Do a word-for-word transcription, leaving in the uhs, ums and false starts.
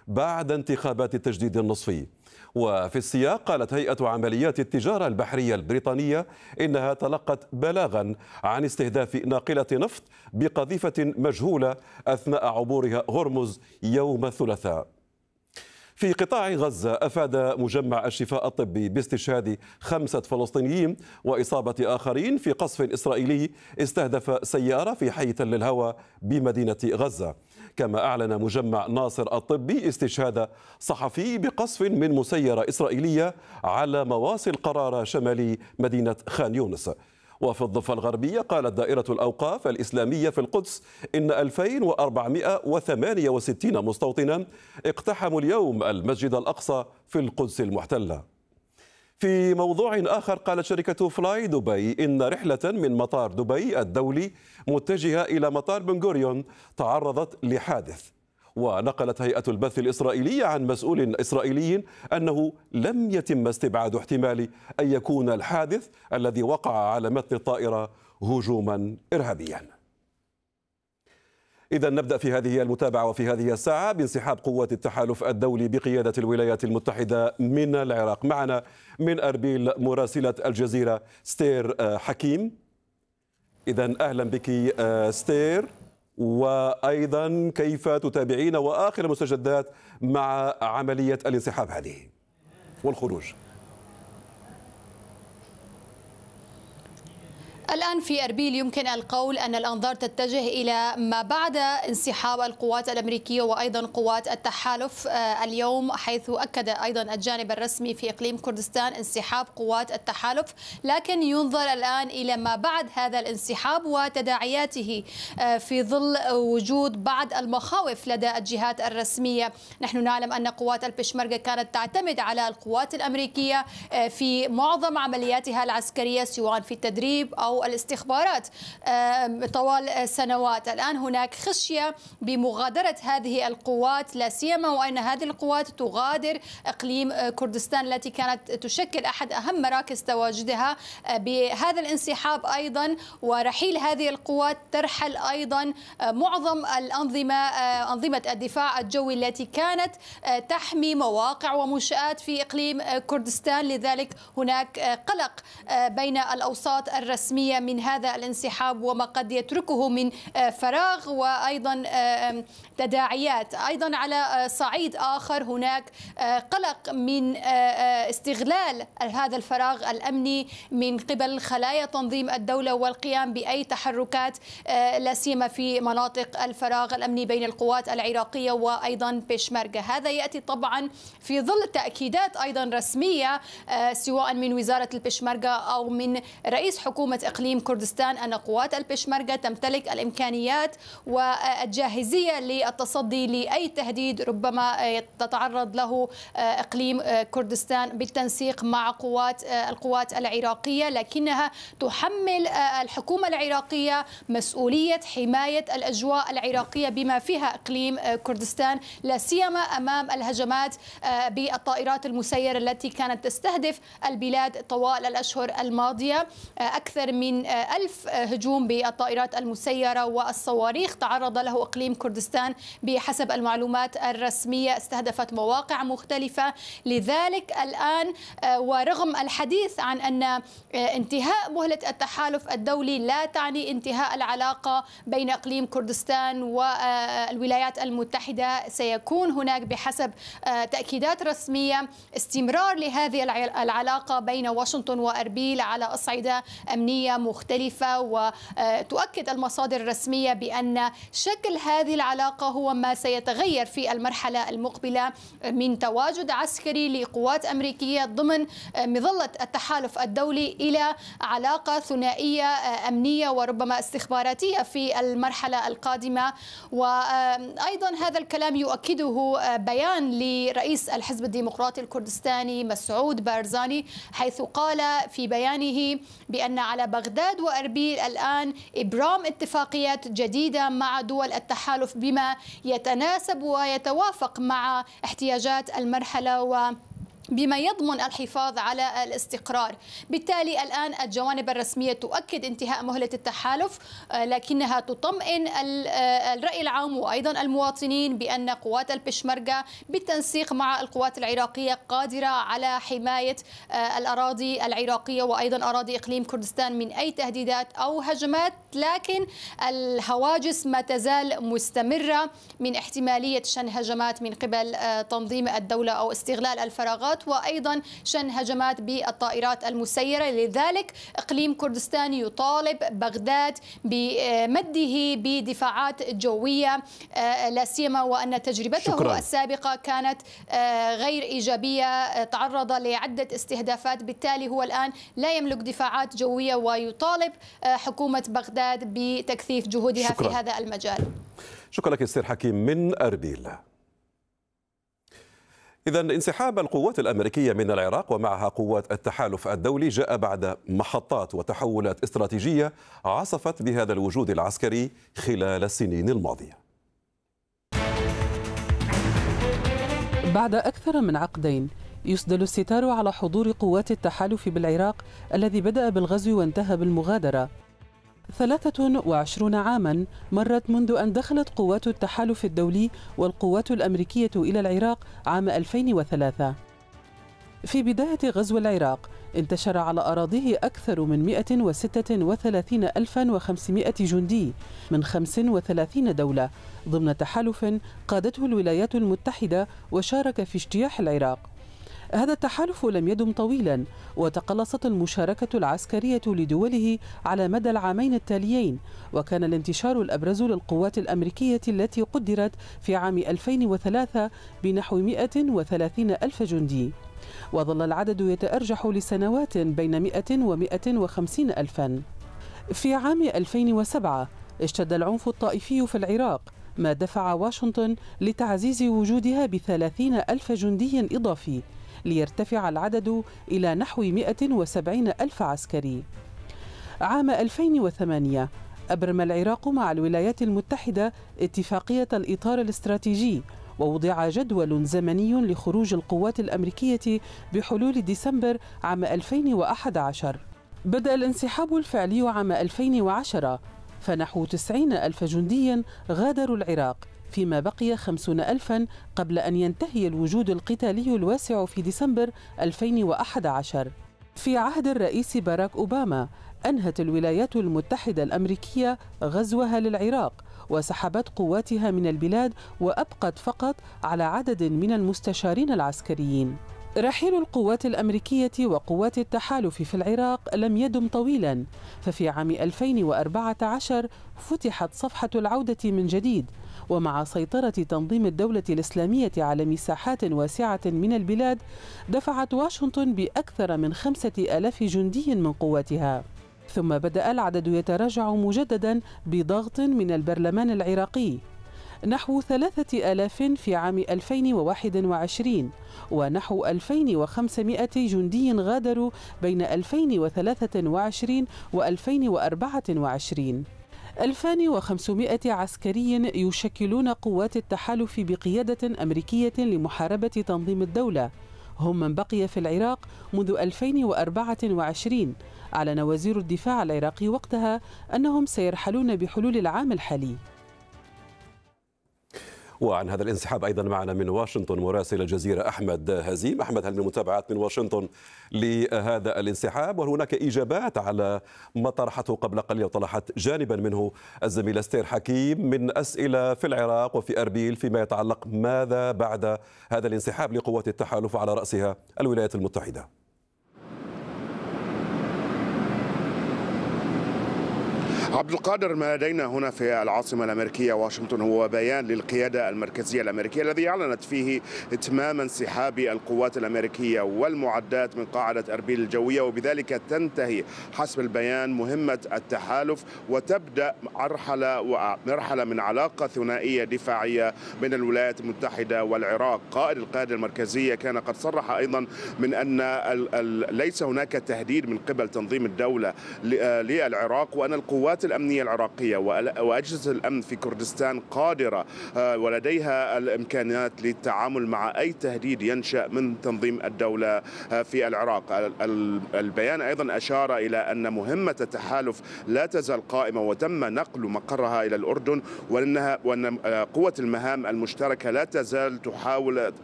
بعد انتخابات التجديد النصفي. وفي السياق قالت هيئة عمليات التجارة البحرية البريطانية إنها تلقت بلاغا عن استهداف ناقلة نفط بقذيفة مجهولة أثناء عبورها هرمز يوم الثلاثاء. في قطاع غزة أفاد مجمع الشفاء الطبي باستشهاد خمسة فلسطينيين وإصابة آخرين في قصف إسرائيلي استهدف سيارة في حي تل الهوى بمدينة غزة. كما أعلن مجمع ناصر الطبي استشهاد صحفي بقصف من مسيرة إسرائيلية على مواصل قرارة شمال مدينة خان يونس. وفي الضفة الغربية قالت دائرة الأوقاف الإسلامية في القدس إن ألفين وأربعمائة وثمانية وستين مستوطنا اقتحموا اليوم المسجد الأقصى في القدس المحتلة. في موضوع آخر قالت شركة فلاي دبي إن رحلة من مطار دبي الدولي متجهة إلى مطار بن غوريون تعرضت لحادث. ونقلت هيئة البث الإسرائيلية عن مسؤول إسرائيلي أنه لم يتم استبعاد احتمال أن يكون الحادث الذي وقع على متن الطائرة هجوما إرهابيا. إذا نبدأ في هذه المتابعة وفي هذه الساعة بانسحاب قوات التحالف الدولي بقيادة الولايات المتحدة من العراق. معنا من أربيل مراسلة الجزيرة ستير حكيم. إذا أهلا بك ستير، وأيضا كيف تتابعين وآخر المستجدات مع عملية الانسحاب هذه والخروج؟ الآن في أربيل يمكن القول أن الأنظار تتجه إلى ما بعد انسحاب القوات الأمريكية وأيضا قوات التحالف اليوم، حيث أكد أيضا الجانب الرسمي في إقليم كردستان انسحاب قوات التحالف، لكن ينظر الآن إلى ما بعد هذا الانسحاب وتداعياته في ظل وجود بعض المخاوف لدى الجهات الرسمية. نحن نعلم أن قوات البشمركة كانت تعتمد على القوات الأمريكية في معظم عملياتها العسكرية سواء في التدريب أو الاستخبارات طوال سنوات. الآن هناك خشية بمغادرة هذه القوات، لا سيما وأن هذه القوات تغادر إقليم كردستان التي كانت تشكل أحد أهم مراكز تواجدها. بهذا الانسحاب أيضا ورحيل هذه القوات ترحل أيضا معظم الأنظمة أنظمة الدفاع الجوي التي كانت تحمي مواقع ومنشآت في إقليم كردستان. لذلك هناك قلق بين الأوساط الرسمية من هذا الانسحاب وما قد يتركه من فراغ وأيضا تداعيات. أيضا على صعيد آخر هناك قلق من استغلال هذا الفراغ الأمني من قبل خلايا تنظيم الدولة والقيام بأي تحركات لا سيما في مناطق الفراغ الأمني بين القوات العراقية وأيضا بشمركة. هذا يأتي طبعا في ظل تأكيدات أيضا رسمية سواء من وزارة البشمركة أو من رئيس حكومة إقليم كردستان أن قوات البشمركة تمتلك الإمكانيات والجاهزية للتصدي لأي تهديد ربما تتعرض له إقليم كردستان بالتنسيق مع قوات القوات العراقية، لكنها تحمل الحكومة العراقية مسؤولية حماية الأجواء العراقية بما فيها إقليم كردستان، لا سيما أمام الهجمات بالطائرات المسيرة التي كانت تستهدف البلاد طوال الأشهر الماضية. أكثر من ألف هجوم بالطائرات المسيرة والصواريخ تعرض له إقليم كردستان بحسب المعلومات الرسمية، استهدفت مواقع مختلفة. لذلك الآن ورغم الحديث عن أن انتهاء مهلة التحالف الدولي لا تعني انتهاء العلاقة بين إقليم كردستان والولايات المتحدة، سيكون هناك بحسب تأكيدات رسمية استمرار لهذه العلاقة بين واشنطن وأربيل على أصعدة أمنية مختلفة. وتؤكد المصادر الرسمية بأن شكل هذه العلاقة هو ما سيتغير في المرحلة المقبلة من تواجد عسكري لقوات أمريكية ضمن مظلة التحالف الدولي إلى علاقة ثنائية أمنية وربما استخباراتية في المرحلة القادمة. وأيضا هذا الكلام يؤكده بيان لرئيس الحزب الديمقراطي الكردستاني مسعود بارزاني، حيث قال في بيانه بأن على بغداد وأربيل الآن إبرام اتفاقيات جديدة مع دول التحالف بما يتناسب ويتوافق مع احتياجات المرحلة و بما يضمن الحفاظ على الاستقرار. بالتالي الآن الجوانب الرسمية تؤكد انتهاء مهلة التحالف، لكنها تطمئن الرأي العام وأيضا المواطنين بأن قوات البشمركة بالتنسيق مع القوات العراقية قادرة على حماية الأراضي العراقية وأيضا أراضي إقليم كردستان من أي تهديدات أو هجمات، لكن الهواجس ما تزال مستمرة من احتمالية شن هجمات من قبل تنظيم الدولة أو استغلال الفراغات، وأيضا شن هجمات بالطائرات المسيرة. لذلك إقليم كردستان يطالب بغداد بمده بدفاعات جوية، لا سيما وأن تجربته شكرا. السابقة كانت غير إيجابية، تعرض لعدة استهدافات، بالتالي هو الآن لا يملك دفاعات جوية، ويطالب حكومة بغداد بتكثيف جهودها شكرا. في هذا المجال. شكرا لك استاذ حكيم من أربيل. إذا انسحاب القوات الأمريكية من العراق ومعها قوات التحالف الدولي جاء بعد محطات وتحولات استراتيجية عصفت بهذا الوجود العسكري خلال السنين الماضية. بعد أكثر من عقدين يسدل الستار على حضور قوات التحالف بالعراق الذي بدأ بالغزو وانتهى بالمغادرة. ثلاثة وعشرون عاما مرت منذ أن دخلت قوات التحالف الدولي والقوات الأمريكية إلى العراق عام ألفين وثلاثة. في بداية غزو العراق انتشر على أراضيه أكثر من مئة وستة وثلاثين ألفا وخمسمئة جندي من خمس وثلاثين دولة ضمن تحالف قادته الولايات المتحدة وشارك في اجتياح العراق. هذا التحالف لم يدم طويلا، وتقلصت المشاركة العسكرية لدوله على مدى العامين التاليين، وكان الانتشار الأبرز للقوات الأمريكية التي قدرت في عام ألفين وثلاثة بنحو مئة وثلاثين ألف جندي، وظل العدد يتأرجح لسنوات بين مئة ومئة وخمسين ألفا. في عام ألفين وسبعة اشتد العنف الطائفي في العراق، ما دفع واشنطن لتعزيز وجودها بثلاثين ألف جندي إضافي ليرتفع العدد إلى نحو مئة وسبعين ألف عسكري. عام ألفين وثمانية أبرم العراق مع الولايات المتحدة اتفاقية الإطار الاستراتيجي، ووضع جدول زمني لخروج القوات الأمريكية بحلول ديسمبر عام ألفين وأحد عشر. بدأ الانسحاب الفعلي عام ألفين وعشرة، فنحو تسعين ألف جندي غادروا العراق، فيما بقي خمسين ألفا قبل أن ينتهي الوجود القتالي الواسع في ديسمبر ألفين وأحد عشر. في عهد الرئيس باراك أوباما أنهت الولايات المتحدة الأمريكية غزوها للعراق وسحبت قواتها من البلاد، وأبقت فقط على عدد من المستشارين العسكريين. رحيل القوات الأمريكية وقوات التحالف في العراق لم يدم طويلا، ففي عام ألفين وأربعة عشر فتحت صفحة العودة من جديد، ومع سيطرة تنظيم الدولة الإسلامية على مساحات واسعة من البلاد دفعت واشنطن بأكثر من خمسة آلاف جندي من قواتها. ثم بدأ العدد يتراجع مجددا بضغط من البرلمان العراقي، نحو ثلاثة آلاف في عام ألفين وواحد وعشرين، ونحو ألفين وخمسمئة جندي غادروا بين ألفين وثلاثة وعشرين وألفين وأربعة وعشرين. ألفان وخمسمئة عسكري يشكلون قوات التحالف بقيادة أمريكية لمحاربة تنظيم الدولة، هم من بقي في العراق منذ ألفين وأربعة وعشرين. أعلن وزير الدفاع العراقي وقتها أنهم سيرحلون بحلول العام الحالي. وعن هذا الانسحاب أيضا معنا من واشنطن مراسل الجزيرة أحمد هزيم. أحمد، هل من متابعات من واشنطن لهذا الانسحاب؟ وهل هناك إجابات على ما طرحته قبل قليل وطرحت جانبا منه الزميل أستير حكيم من أسئلة في العراق وفي أربيل فيما يتعلق ماذا بعد هذا الانسحاب لقوات التحالف على رأسها الولايات المتحدة؟ عبد القادر، ما لدينا هنا في العاصمة الأمريكية واشنطن هو بيان للقيادة المركزية الأمريكية الذي أعلنت فيه إتمام انسحاب القوات الأمريكية والمعدات من قاعدة أربيل الجوية، وبذلك تنتهي حسب البيان مهمة التحالف وتبدأ مرحلة ومرحلة من علاقة ثنائية دفاعية بين الولايات المتحدة والعراق. قائد القيادة المركزية كان قد صرح أيضا من أن ليس هناك تهديد من قبل تنظيم الدولة للعراق، وأن القوات الأمنية العراقية وأجهزة الأمن في كردستان قادرة ولديها الإمكانيات للتعامل مع أي تهديد ينشأ من تنظيم الدولة في العراق. البيان أيضا أشار إلى أن مهمة التحالف لا تزال قائمة وتم نقل مقرها إلى الأردن، وأنها وأن قوة المهام المشتركة لا تزال تحاول